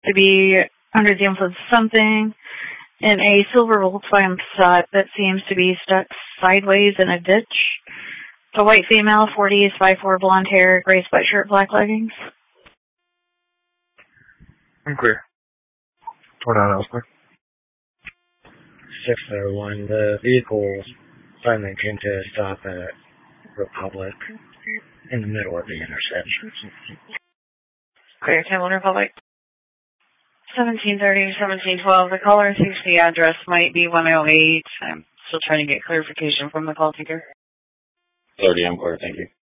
to be under the influence of something in a silver Volkswagen Passat that seems to be stuck sideways in a ditch. It's a white female, 40s, 5'4", blonde hair, gray sweatshirt, black leggings. I'm clear. What on Elsner? 601. The vehicle finally came to a stop at Republic in the middle of the intersection. Clear, 10 Republic. 1730, 1712. The caller thinks the address might be 108. I'm still trying to get clarification from the call taker. 30, I'm clear, thank you.